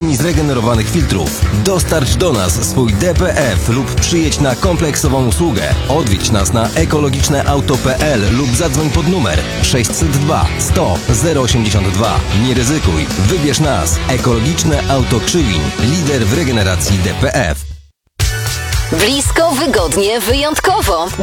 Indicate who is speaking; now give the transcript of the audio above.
Speaker 1: pełni zregenerowanych filtrów. Dostarcz do nas swój DPF lub przyjedź na kompleksową usługę. Odwiedź nas na ekologiczneauto.pl lub zadzwoń pod numer 602 100 082. Nie ryzykuj, wybierz nas. Ekologiczne Auto Krzywin. Lider w regeneracji DPF.
Speaker 2: Blisko, wygodnie, wyjątkowo.